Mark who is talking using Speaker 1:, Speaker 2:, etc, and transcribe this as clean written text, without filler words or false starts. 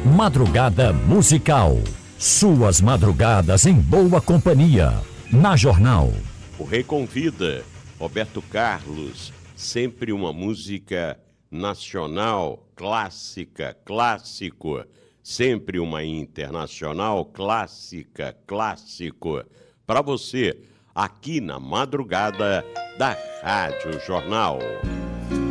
Speaker 1: Madrugada Musical. Suas madrugadas em boa companhia. Na Jornal.
Speaker 2: O Rei convida. Roberto Carlos. Sempre uma música nacional, clássica, clássico. Sempre uma internacional, clássica, clássico. Para você, aqui na madrugada da Rádio Jornal.